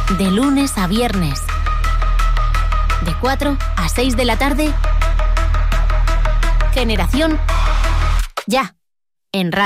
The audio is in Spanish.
De lunes a viernes. De 4 a 6 de la tarde. Generación Ya. En Radio